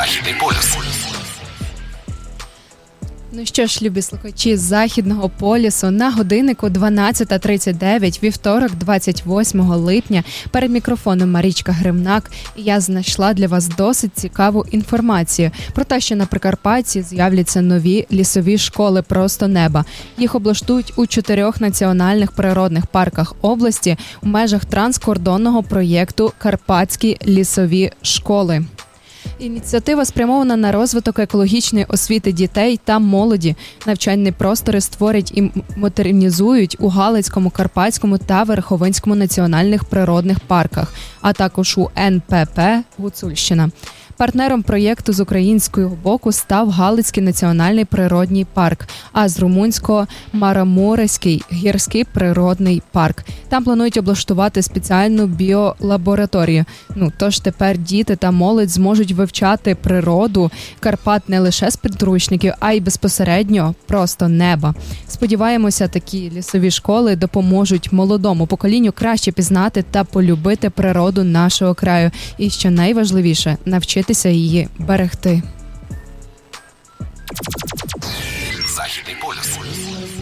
Західний полюс. Ну що ж, любі слухачі Західного полюсу, на годиннику 12:39, вівторок, 28 липня. Перед мікрофоном Марічка Гримнак. І я знайшла для вас досить цікаву інформацію про те, що на Прикарпатті з'являться нові лісові школи просто неба. Їх облаштують у 4 національних природних парках області у межах транскордонного проєкту «Карпатські лісові школи». Ініціатива спрямована на розвиток екологічної освіти дітей та молоді. Навчальні простори створять і модернізують у Галицькому, Карпатському та Верховинському національних природних парках, а також у НПП «Гуцульщина». Партнером проєкту з українського боку став Галицький національний природний парк, а з румунського – Марамурський гірський природний парк. Там планують облаштувати спеціальну біолабораторію. Тож тепер діти та молодь зможуть вивчати природу Карпат не лише з підручників, а й безпосередньо просто неба. Сподіваємося, такі лісові школи допоможуть молодому поколінню краще пізнати та полюбити природу нашого краю. І, що найважливіше, навчитися її берегти.